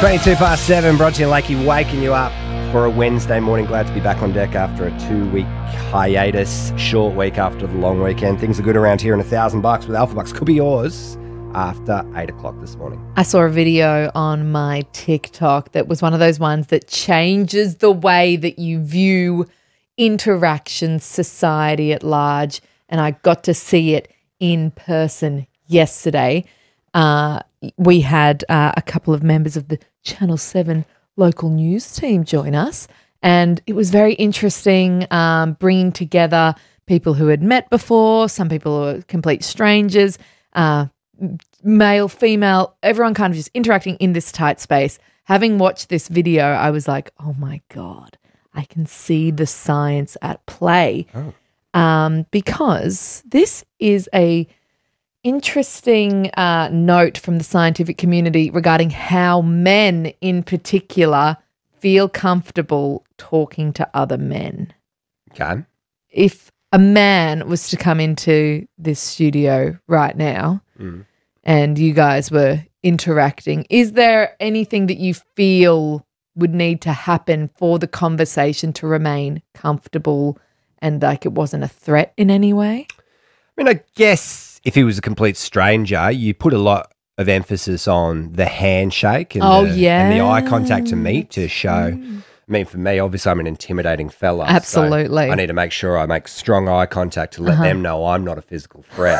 22 past 7, brought to you Lakey, waking you up for a Wednesday morning. Glad to be back on deck after a 2-week hiatus, short week after the long weekend. Things are good around here, and $1,000 with Alpha Bucks could be yours after 8 o'clock this morning. I saw a video on my TikTok that was one of those ones that changes the way that you view interaction, society at large, and I got to see it in person yesterday. We had a couple of members of the Channel 7 local news team join us, and it was very interesting bringing together people who had met before, some people who were complete strangers, male, female, everyone kind of just interacting in this tight space. Having watched this video, I was like, oh my God, I can see the science at play. Because this is a interesting note from the scientific community regarding how men in particular feel comfortable talking to other men. Okay. If a man was to come into this studio right now and you guys were interacting, is there anything that you feel would need to happen for the conversation to remain comfortable and like it wasn't a threat in any way? I mean, I guess if he was a complete stranger, you put a lot of emphasis on the handshake and, and the eye contact to meet to show. I mean, for me, obviously, I'm an intimidating fella. Absolutely. So I need to make sure I make strong eye contact to let them know I'm not a physical threat.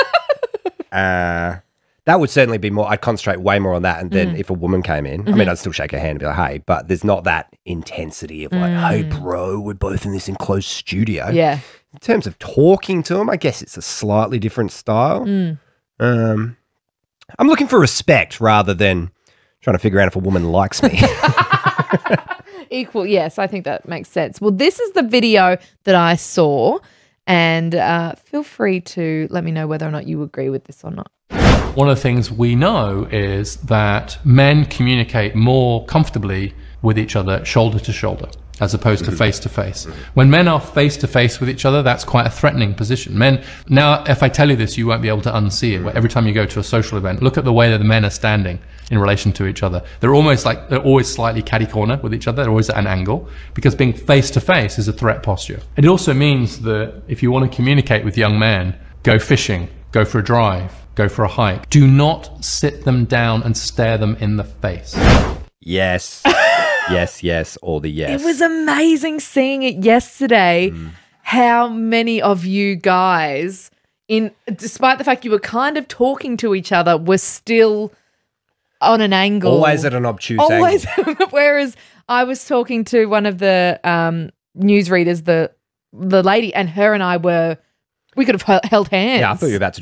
That would certainly be more, I'd concentrate way more on that. And then if a woman came in, I mean, I'd still shake her hand and be like, hey, but there's not that intensity of like, hey, bro, we're both in this enclosed studio. Yeah. In terms of talking to them, I guess it's a slightly different style. I'm looking for respect rather than trying to figure out if a woman likes me. Equal, yes, I think that makes sense. Well, this is the video that I saw, and feel free to let me know whether or not you agree with this or not. One of the things we know is that men communicate more comfortably with each other shoulder to shoulder as opposed to face to face. When men are face to face with each other, that's quite a threatening position. Men, now if I tell you this, you won't be able to unsee it. Every time you go to a social event, look at the way that the men are standing in relation to each other. They're always slightly catty corner with each other. They're always at an angle because being face to face is a threat posture. It also means that if you want to communicate with young men, go fishing, go for a drive, go for a hike. Do not sit them down and stare them in the face. Yes. yes, or the yes. It was amazing seeing it yesterday, how many of you guys, despite the fact you were kind of talking to each other, were still on an angle. Always at an obtuse angle. Whereas I was talking to one of the newsreaders, the lady, and her and I we could have held hands. Yeah, I thought you were about to